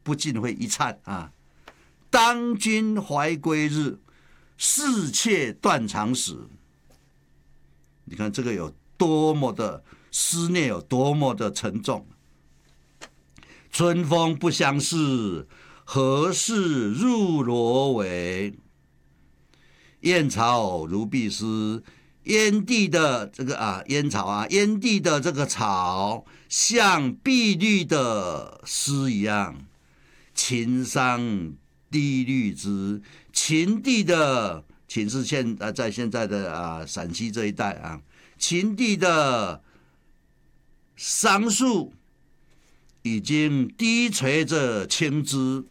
不禁会一颤啊。当君怀归日，似妾断肠时。你看这个有多么的思念，有多么的沉重。春风不相识，何事入罗帷？燕草如碧丝，燕地的这个烟草啊，燕地的这个草像碧绿的丝一样。秦桑低绿枝，秦地的秦是在现在的陕西这一带啊，秦地的桑树已经低垂着青枝。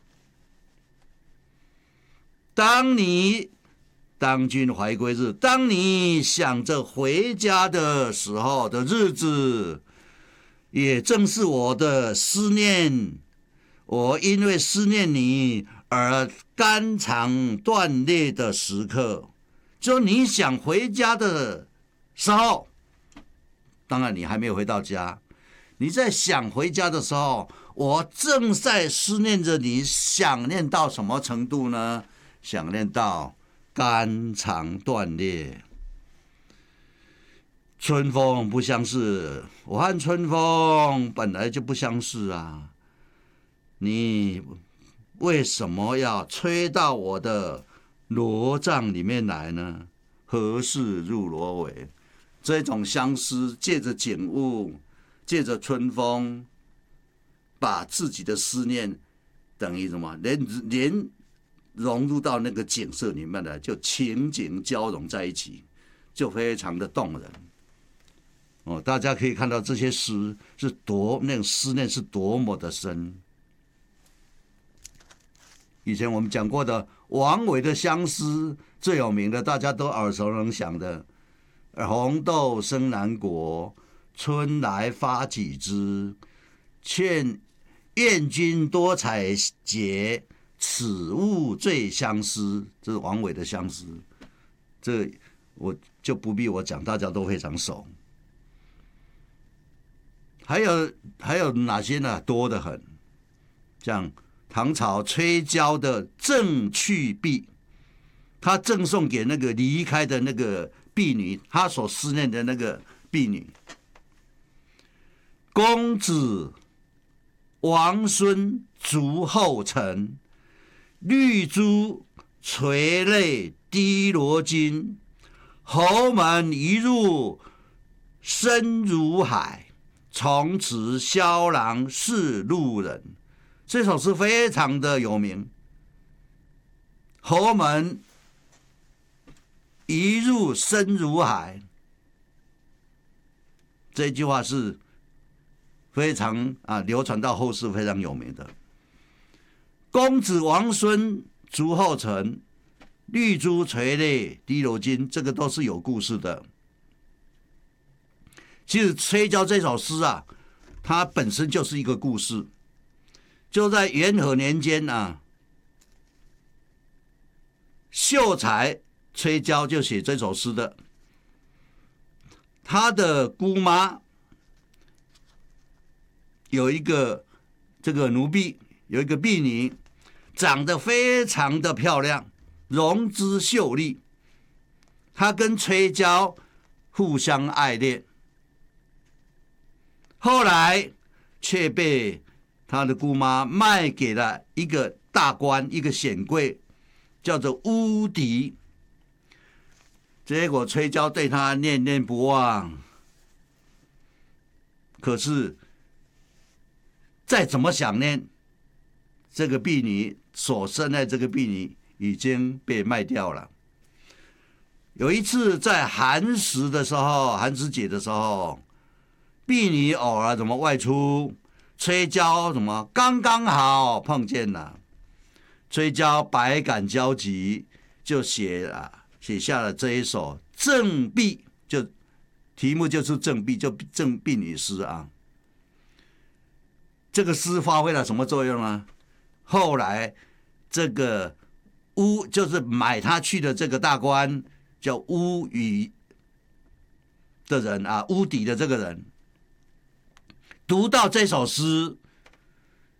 当君怀归日，当你想着回家的时候的日子，也正是我的思念。我因为思念你而肝肠断裂的时刻，就你想回家的时候，当然你还没有回到家，你在想回家的时候，我正在思念着你。想念到什么程度呢？想念到肝肠断裂。春风不相识，我和春风本来就不相识啊，你为什么要吹到我的罗帐里面来呢？何事入罗帷？这种相思，借着景物，借着春风，把自己的思念等于什么？连融入到那个景色里面来，就情景交融在一起，就非常的动人。大家可以看到这些诗是那种思念是多么的深。以前我们讲过的王维的相思最有名的，大家都耳熟能详的红豆生南国，春来发几枝，愿君多采撷，此物最相思。这是王维的相思，这我就不必我讲，大家都非常熟。还有哪些呢？多得很，像唐朝崔郊的《赠去婢》，他赠送给那个离开的那个婢女，他所思念的那个婢女。公子王孙逐后尘，绿珠垂泪滴罗巾。侯门一入深如海，从此萧郎是路人。这首诗非常的有名。侯门一入深如海，这句话是非常流传到后世，非常有名的。公子王孙逐后尘，绿珠垂泪滴罗巾，这个都是有故事的。其实崔郊这首诗它本身就是一个故事。就在元和年间秀才崔郊就写这首诗的。他的姑妈有一个这个奴婢，有一个婢女，长得非常的漂亮，容姿秀丽。他跟崔郊互相爱恋，后来却被他的姑妈卖给了一个大官，一个显贵，叫做乌迪。结果崔郊对他念念不忘，可是再怎么想念，这个婢女所生的这个婢女已经被卖掉了。有一次在寒食节的时候，婢女偶尔外出，崔郊刚刚好碰见了。崔郊百感交集，就写下了这一首《赠婢》，就题目就是赠婢，就赠婢女诗这个诗发挥了什么作用呢？后来这个就是买他去的这个大官叫乌羽的人乌底的这个人，读到这首诗，